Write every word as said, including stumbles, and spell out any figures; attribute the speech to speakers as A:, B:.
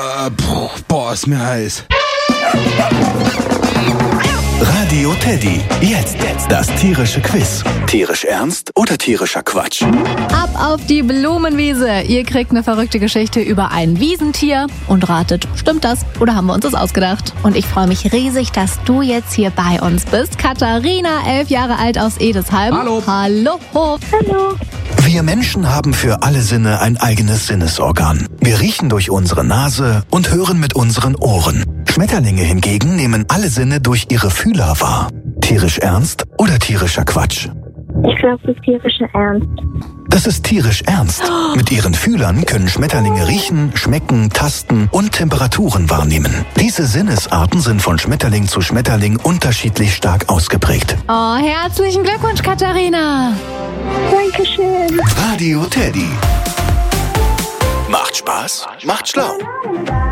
A: Äh, puh, boah, ist mir heiß.
B: Radio Teddy. Jetzt, jetzt das tierische Quiz. Tierisch ernst oder tierischer Quatsch?
C: Ab auf die Blumenwiese. Ihr kriegt eine verrückte Geschichte über ein Wiesentier und ratet, stimmt das oder haben wir uns das ausgedacht? Und ich freue mich riesig, dass du jetzt hier bei uns bist. Katharina, elf Jahre alt aus Edesheim.
A: Hallo.
C: Hallo.
D: Hallo.
B: Wir Menschen haben für alle Sinne ein eigenes Sinnesorgan. Wir riechen durch unsere Nase und hören mit unseren Ohren. Schmetterlinge hingegen nehmen alle Sinne durch ihre Fühler wahr. Tierisch ernst oder tierischer Quatsch?
D: Ich glaube, das ist tierischer Ernst.
B: Das ist tierisch ernst. Mit ihren Fühlern können Schmetterlinge riechen, schmecken, tasten und Temperaturen wahrnehmen. Diese Sinnesarten sind von Schmetterling zu Schmetterling unterschiedlich stark ausgeprägt.
C: Oh, herzlichen Glückwunsch, Katharina.
D: Dankeschön.
B: Radio Teddy. Macht Spaß, macht schlau.